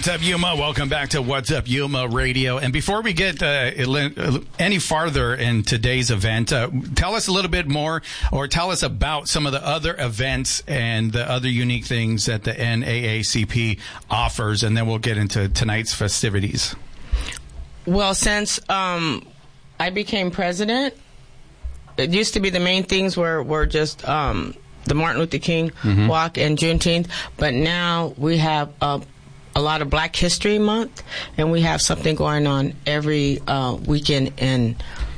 What's up, Yuma? Welcome back to What's Up, Yuma Radio. And before we get any farther in today's event, tell us a little bit more, or tell us about some of the other events and the other unique things that the NAACP offers, and then we'll get into tonight's festivities. Well, since I became president, it used to be the main things were just the Martin Luther King walk and Juneteenth, but now we have a lot of Black History Month, and we have something going on every weekend in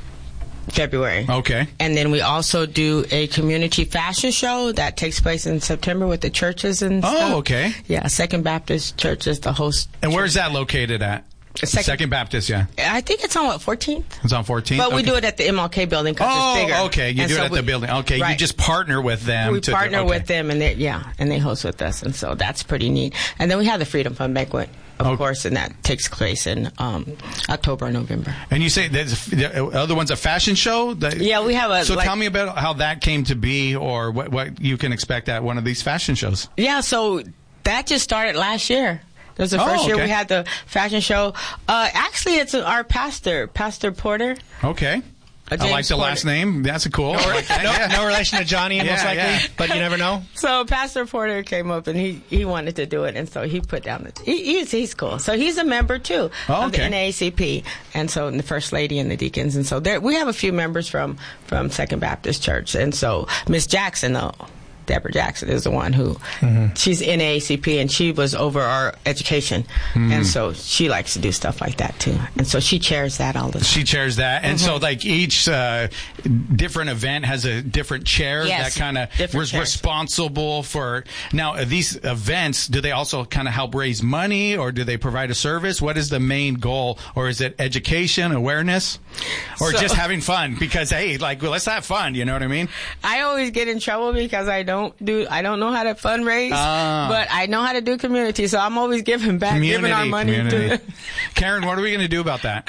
February. Okay. And then we also do a community fashion show that takes place in September with the churches and stuff. Oh, okay. Yeah, Second Baptist Church is the host. And where's that located at? Second Baptist, yeah. I think it's on, 14th? It's on 14th? But we do it at the MLK building because it's bigger. Oh, okay. You do it at the building. Okay, right. You just partner with them. We partner with them, and they host with us, and so that's pretty neat. And then we have the Freedom Fund Banquet, of course, and that takes place in October and November. And you say the other one's a fashion show? Yeah, we have a... So tell me about how that came to be, or what you can expect at one of these fashion shows. Yeah, so that just started last year. That was the first year we had the fashion show. Actually, it's our pastor, Pastor Porter. Okay. I like the last name. That's cool. No relation to Johnny, most likely, but you never know. So Pastor Porter came up, and he wanted to do it, and so he put down he's cool. So he's a member, too, of the NAACP, and so the First Lady and the deacons. And so we have a few members from Second Baptist Church. And so Miss Jackson, though, Deborah Jackson is the one who, she's in NAACP, and she was over our education. And so she likes to do stuff like that, too. And so she chairs that all the time. She chairs that. And so, like, each different event has a different chair that kind of was responsible for. Now, these events, do they also kind of help raise money, or do they provide a service? What is the main goal? Or is it education, awareness, or just having fun? Because, hey, let's have fun. You know what I mean? I always get in trouble because I don't know how to fundraise, but I know how to do community, so I'm always giving back, giving our money to Karen, what are we going to do about that?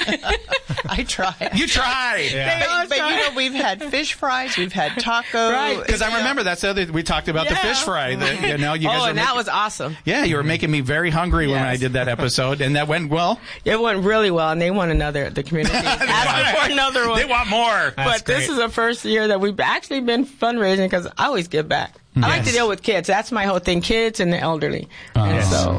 I try. You try. Yeah. But we've had fish fries, we've had tacos. Right, because I remember that's the other, we talked about the fish fry. You guys that was awesome. Yeah, you were making me very hungry when I did that episode, and that went well. It went really well, and they want the community asked for another one. They want more. But this is the first year that we've actually been fundraising, because I always give back. I like to deal with kids. That's my whole thing, kids and the elderly. And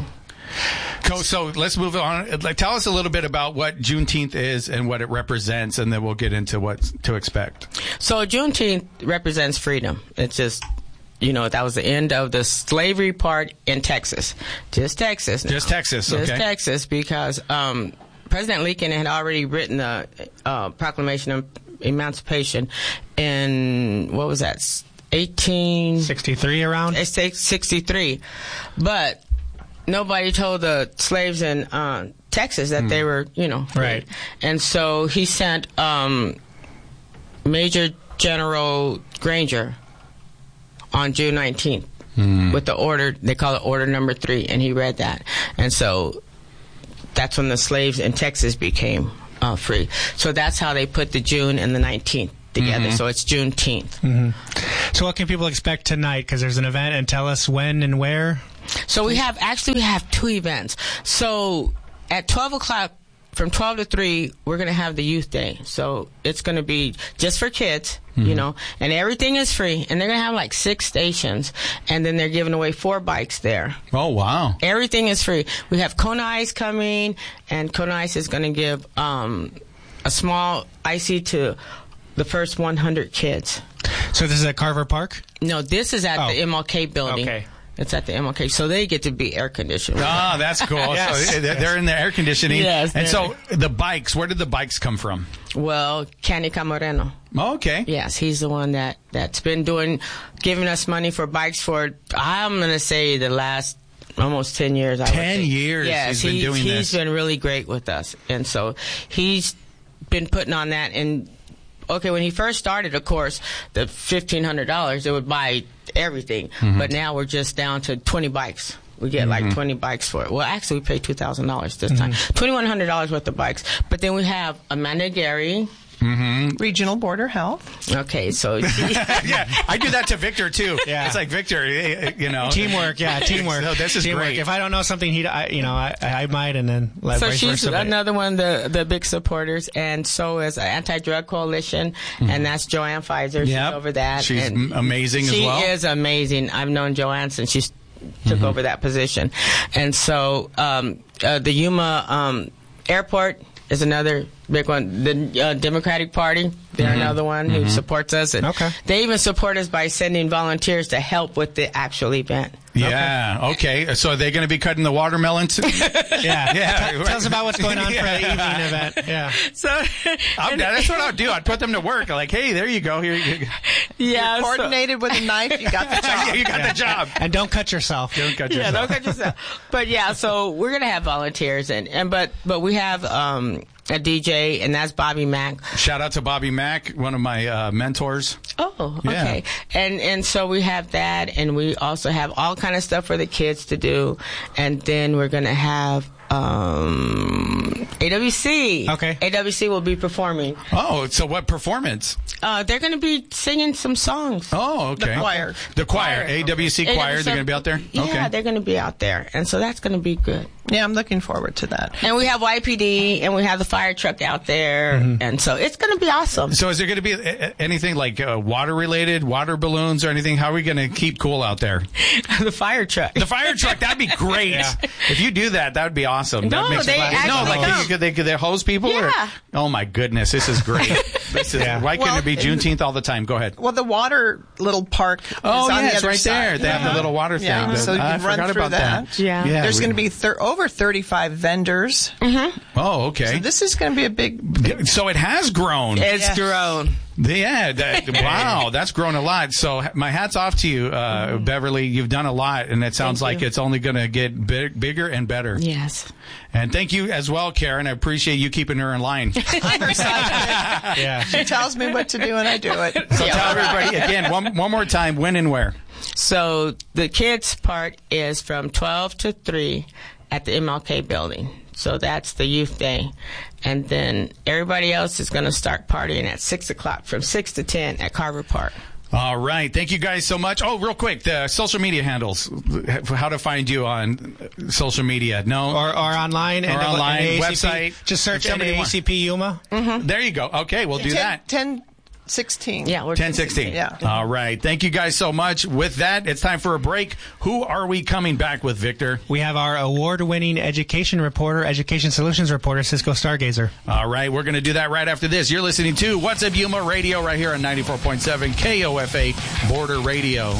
so let's move on. Tell us a little bit about what Juneteenth is and what it represents, and then we'll get into what to expect. So Juneteenth represents freedom. It's just, that was the end of the slavery part in Texas. Just Texas now. Just Texas, okay. Just Texas, because President Lincoln had already written the Proclamation of Emancipation in, what was that, 1863 around? 63. But nobody told the slaves in Texas that they were, free. Right. And so he sent Major General Granger on June 19th with the order, they call it Order Number 3, and he read that. And so that's when the slaves in Texas became free. So that's how they put the June and the 19th together. So it's Juneteenth. So what can people expect tonight? Because there's an event, and tell us when and where. So we have two events. So at 12 o'clock, from 12 to 3, we're going to have the Youth Day. So it's going to be just for kids, and everything is free. And they're going to have 6 stations, and then they're giving away 4 bikes there. Oh, wow. Everything is free. We have Kona Ice coming, and Kona Ice is going to give a small icy to the first 100 kids. So this is at Carver Park? No, this is at the MLK building. Okay. It's at the MLK, so they get to be air conditioned. Oh, that's cool. Yes. So they're in the air conditioning. Yes. And so the bikes, where did the bikes come from? Well, Canica Moreno. Oh, okay. Yes, he's the one that's been giving us money for bikes for, I'm going to say, the last almost 10 years. 10 years yes, he's been doing this. He's been really great with us. And so he's been putting on that. And, okay, when he first started, of course, the $1,500, it would buy everything. But now we're just down to 20 bikes. We get 20 bikes for it. Well, actually, we paid $2,000 this time. $2,100 worth of bikes. But then we have Amanda Gary Regional Border Health. Okay, so yeah, I do that to Victor too. Yeah, it's like Victor, teamwork. Yeah, teamwork. So this is teamwork. Great. If I don't know something, I might, and then so she's another one of the big supporters, and so is Anti-Drug Coalition, and that's Joanne Pfizer. She's over that. She's amazing as well. She is amazing. I've known Joanne since she took over that position, and so the Yuma Airport is another big one. The Democratic Party, they're another one who supports us. And they even support us by sending volunteers to help with the actual event. Yeah, okay. So are they going to be cutting the watermelons? yeah. Tell us about what's going on for the evening event. Yeah. So that's what I would do. I'd put them to work. Like, hey, there you go. Here you go. Yeah. You're coordinated with a knife. You got the job. You got the job. And don't cut yourself. Don't cut yourself. Yeah, don't cut yourself. But yeah, so we're going to have volunteers, but we have a DJ, and that's Bobby Mack. Shout out to Bobby Mack, one of my mentors. Oh, okay. Yeah. And so we have that, and we also have all kind of stuff for the kids to do, and then we're gonna have AWC. Okay. AWC will be performing. Oh, so what performance? They're going to be singing some songs. Oh, okay. The choir. AWC choir. They're going to be out there? Yeah, they're going to be out there. And so that's going to be good. Yeah, I'm looking forward to that. And we have YPD, and we have the fire truck out there. And so it's going to be awesome. So is there going to be anything like water-related, water balloons or anything? How are we going to keep cool out there? The fire truck. The fire truck. That'd be great. Yeah. If you do that, that would be awesome. No, they hose people? Yeah. Oh, my goodness. This is great. Why couldn't it be Juneteenth all the time? Go ahead. Well, the water little park is on the other right side. there. They have the little water thing. Yeah, so you can run through that. Yeah. There's going to be over 35 vendors. Oh, okay. So this is going to be a big... So it has grown. It's grown. Yeah, wow, that's grown a lot. So my hat's off to you, Beverly. You've done a lot, and it sounds like it's only going to get bigger and better. Yes. And thank you as well, Karen. I appreciate you keeping her in line. I'm her sidekick. Yeah. She tells me what to do, and I do it. So tell everybody, again, one more time, when and where. So the kids' part is from 12 to 3 at the MLK building. So that's the youth day. And then everybody else is going to start partying at 6 o'clock from 6 to 10 at Carver Park. All right. Thank you guys so much. Oh, real quick, the social media handles, how to find you on social media. No? Or online. Or online, website. Just search NAACP Yuma. There you go. Okay, we'll do that. 10-16. Yeah, we're 10-16. Yeah. All right. Thank you guys so much. With that, it's time for a break. Who are we coming back with, Victor? We have our award-winning education solutions reporter, Cisco Stargazer. All right. We're going to do that right after this. You're listening to What's Up Yuma Radio right here on 94.7 KOFA Border Radio.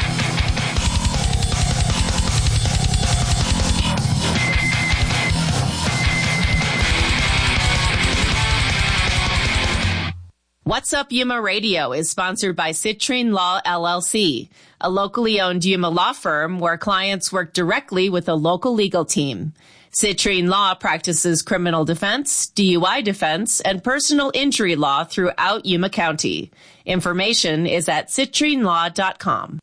What's Up Yuma Radio is sponsored by Citrine Law, LLC, a locally owned Yuma law firm where clients work directly with a local legal team. Citrine Law practices criminal defense, DUI defense, and personal injury law throughout Yuma County. Information is at citrinelaw.com.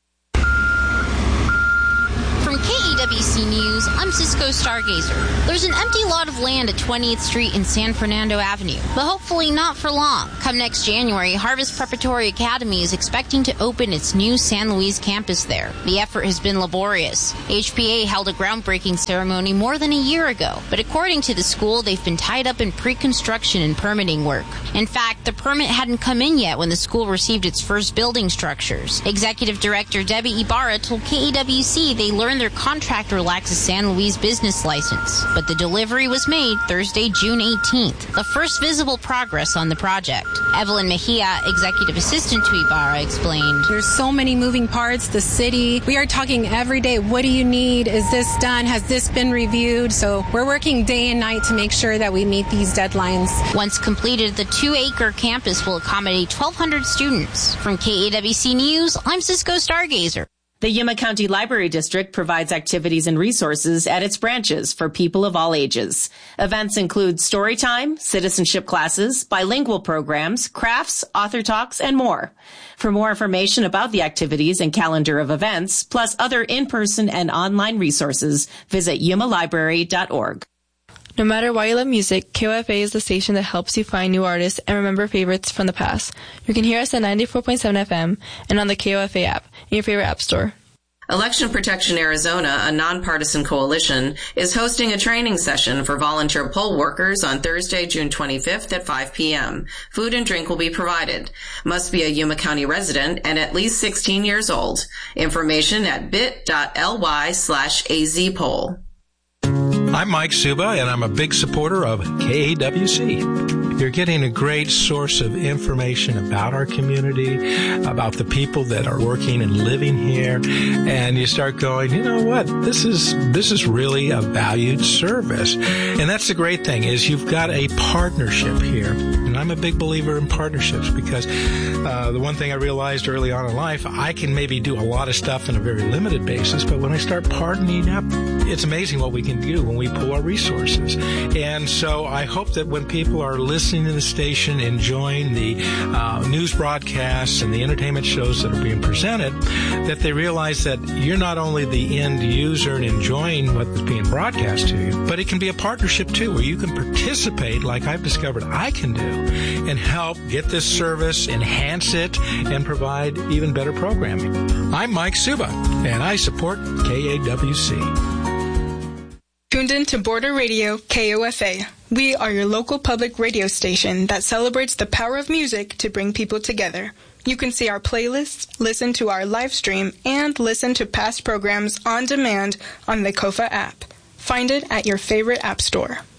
From KEWC News, I'm Cisco Stargazer. There's an empty lot of land at 20th Street and San Fernando Avenue, but hopefully not for long. Come next January, Harvest Preparatory Academy is expecting to open its new San Luis campus there. The effort has been laborious. HPA held a groundbreaking ceremony more than a year ago, but according to the school, they've been tied up in pre-construction and permitting work. In fact, the permit hadn't come in yet when the school received its first building structures. Executive Director Debbie Ibarra told KEWC they learned their contractor lacks a San Luis business license, but the delivery was made Thursday, June 18th, the first visible progress on the project. Evelyn Mejia, executive assistant to Ibarra, explained, "There's so many moving parts. The city, we are talking every day. What do you need? Is this done? Has this been reviewed?" So we're working day and night to make sure that we meet these deadlines. Once completed, the 2-acre campus will accommodate 1,200 students. From KEWC News, I'm Cisco Stargazer. The Yuma County Library District provides activities and resources at its branches for people of all ages. Events include story time, citizenship classes, bilingual programs, crafts, author talks, and more. For more information about the activities and calendar of events, plus other in-person and online resources, visit yumalibrary.org. No matter why you love music, KOFA is the station that helps you find new artists and remember favorites from the past. You can hear us at 94.7 FM and on the KOFA app in your favorite app store. Election Protection Arizona, a nonpartisan coalition, is hosting a training session for volunteer poll workers on Thursday, June 25th at 5 p.m. Food and drink will be provided. Must be a Yuma County resident and at least 16 years old. Information at bit.ly/azpoll. I'm Mike Suba, and I'm a big supporter of KAWC. You're getting a great source of information about our community, about the people that are working and living here, and you start going, you know what, this is really a valued service. And that's the great thing, is you've got a partnership here. And I'm a big believer in partnerships because the one thing I realized early on in life, I can maybe do a lot of stuff on a very limited basis, but when I start partnering up, it's amazing what we can do when we pool our resources. And so I hope that when people are listening to the station, enjoying the news broadcasts and the entertainment shows that are being presented, that they realize that you're not only the end user and enjoying what is being broadcast to you, but it can be a partnership too, where you can participate, like I've discovered I can do, and help get this service, enhance it, and provide even better programming. I'm Mike Suba, and I support KAWC. Tuned in to Border Radio, KOFA. We are your local public radio station that celebrates the power of music to bring people together. You can see our playlists, listen to our live stream, and listen to past programs on demand on the KOFA app. Find it at your favorite app store.